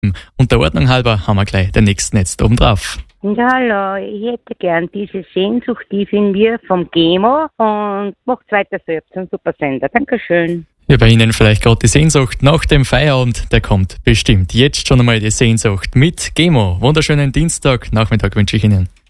Und der Ordnung halber haben wir gleich den nächsten jetzt oben drauf. Ja, hallo, ich hätte gern diese Sehnsucht, die ist in mir vom Gemo und macht's weiter selbst, ein super Sender. Dankeschön. Ja, bei Ihnen vielleicht gerade die Sehnsucht nach dem Feierabend, der kommt bestimmt. Jetzt schon einmal die Sehnsucht mit Gemo. Wunderschönen Dienstag, Nachmittag wünsche ich Ihnen.